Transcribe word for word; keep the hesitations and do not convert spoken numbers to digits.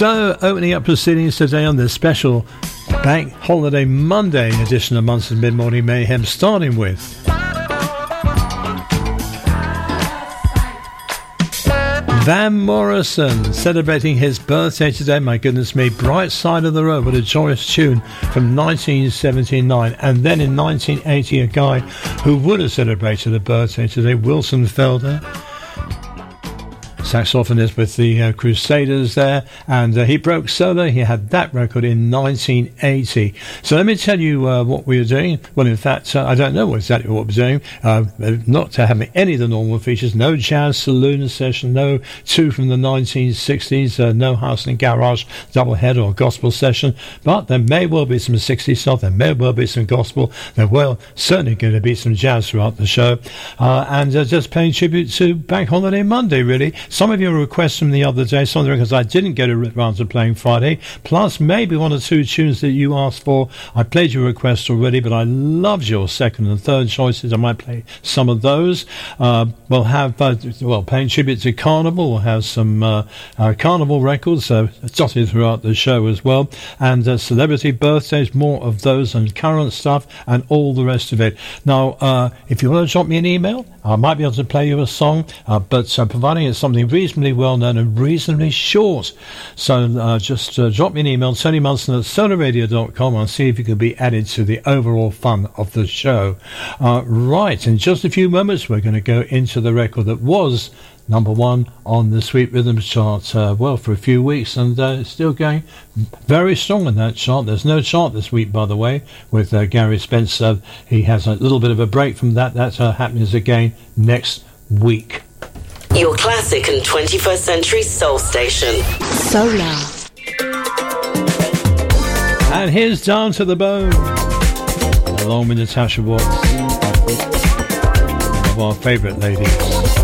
So, opening up proceedings today on this special Bank Holiday Monday edition of Munson Mid-Morning Mayhem, starting with Van Morrison, celebrating his birthday today. My goodness me, Bright Side of the Road, what a joyous tune from nineteen seventy-nine. And then in nineteen eighty, a guy who would have celebrated a birthday today, Wilson Felder, saxophonist with the uh, Crusaders there, and uh, he broke solo. He had that record in nineteen eighty. So let me tell you uh, what we were doing. Well, in fact, uh, I don't know exactly what we're doing. Uh, not to have any of the normal features. No jazz saloon session, no two from the nineteen sixties, uh, no house and garage doublehead or gospel session. But there may well be some sixties stuff. There may well be some gospel. There will certainly going to be some jazz throughout the show. Uh, and uh, just paying tribute to Bank Holiday Monday, really. Some of your requests from the other day, some of the records I didn't get around to playing Friday, plus maybe one or two tunes that you asked for. I played your request already, but I loved your second and third choices. I might play some of those. Uh, we'll have, uh, well, paying tribute to Carnival. We'll have some uh, uh, Carnival records uh, dotted throughout the show as well. And uh, celebrity birthdays, more of those, and current stuff, and all the rest of it. Now, uh, if you want to drop me an email, I might be able to play you a song, uh, but uh, providing it's something reasonably well known and reasonably short. So uh, just uh, drop me an email, Tony Munson at solar radio dot com, and see if you can be added to the overall fun of the show. Uh, right, in just a few moments, we're going to go into the record that was number one on the Sweet Rhythms chart, uh, well, for a few weeks, and uh, it's still going very strong in that chart. There's no chart this week, by the way, with uh, Gary Spencer. He has a little bit of a break from that. That's uh, happening again next week. Your classic and twenty-first century soul station. Solar. And here's Down to the Bone, along with Natasha Watts, one of our favourite ladies.